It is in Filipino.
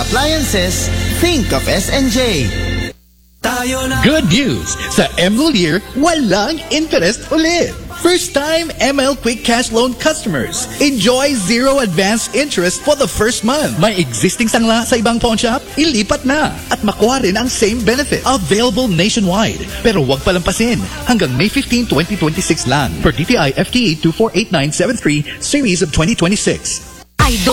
appliances, think of S&J. Good news! Sa MLear, walang interest ulit. First-time ML Quick Cash Loan customers. Enjoy zero advance interest for the first month. May existing sangla sa ibang pawn shop? Ilipat na. At makuha rin ang same benefit. Available nationwide. Pero huwag palampasin. Hanggang May 15, 2026 lang. Per DTI FTE 248973, Series of 2026.